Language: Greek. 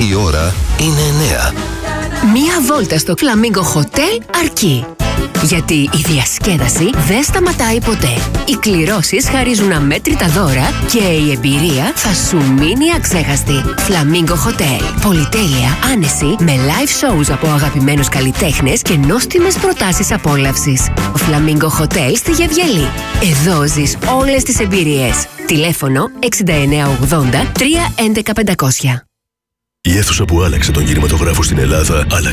Η ώρα είναι 9. Μία βόλτα στο Flamingo Hotel αρκεί. Γιατί η διασκέδαση δεν σταματάει ποτέ. Οι κληρώσεις χαρίζουν αμέτρητα δώρα και η εμπειρία θα σου μείνει αξέχαστη. Flamingo Hotel. Πολυτέλεια, άνεση, με live shows από αγαπημένους καλλιτέχνες και νόστιμες προτάσεις απόλαυσης. Flamingo Hotel στη Γεβγελή. Εδώ ζεις όλες τις εμπειρίες. Τηλέφωνο 6980 311 500. Η αίθουσα που άλλαξε τον κινηματογράφο στην Ελλάδα άλλαξε.